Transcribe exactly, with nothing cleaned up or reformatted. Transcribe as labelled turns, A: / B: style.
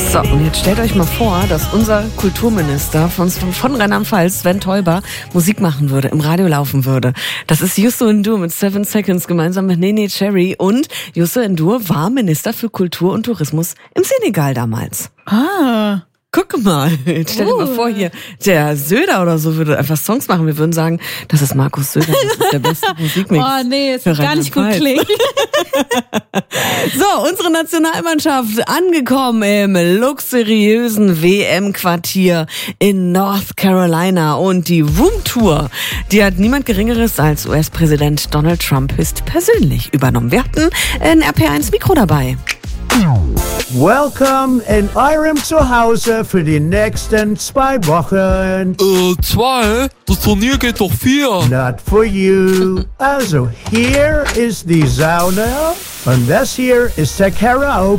A: So, und jetzt stellt euch mal vor, dass unser Kulturminister von, von Rheinland-Pfalz, Sven Teuber, Musik machen würde, im Radio laufen würde. Das ist Youssou N'Dour mit Seven Seconds gemeinsam mit Nene Cherry. Und Youssou N'Dour war Minister für Kultur und Tourismus im Senegal damals.
B: Ah.
A: Guck mal, jetzt stell dir mal vor, hier der Söder oder so würde einfach Songs machen. Wir würden sagen, das ist Markus Söder, das ist der beste Musikmix.
B: Oh nee, es gar nicht gut klingt.
A: So, unsere Nationalmannschaft angekommen im luxuriösen W M-Quartier in North Carolina. Und die Room Tour, die hat niemand Geringeres als U S-Präsident Donald Trump höchstpersönlich übernommen. Wir hatten ein R P eins Mikro dabei.
C: Welcome in eurem Zuhause für die nächsten zwei Wochen.
D: Äh, zwei? Das Turnier geht doch vier.
C: Not for you. Also, hier ist die Sauna und das hier ist der Karaoke.